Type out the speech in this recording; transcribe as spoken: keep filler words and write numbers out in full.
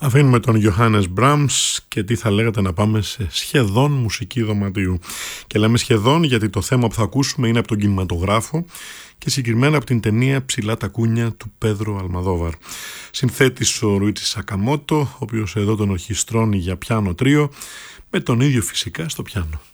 Αφήνουμε τον Johannes Brahms και τι θα λέγατε να πάμε σε σχεδόν μουσική δωματίου. Και λέμε σχεδόν γιατί το θέμα που θα ακούσουμε είναι από τον κινηματογράφο και συγκεκριμένα από την ταινία «Ψηλά τα κούνια» του Πέδρο Αλμαδόβαρ. Συνθέτης ο Ρουίτσι Σακαμότο, ο οποίος εδώ τον ορχιστρώνει για πιάνο τρίο, με τον ίδιο φυσικά στο πιάνο.